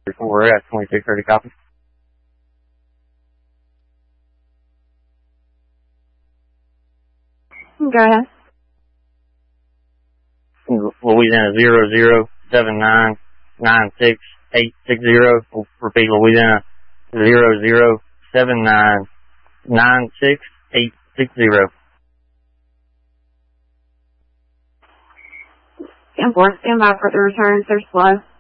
We're at 2630 copy. Go ahead. Louisiana 0079968660. We'll repeat, Louisiana 0079968660. 10-4, stand by for the returns. They're slow.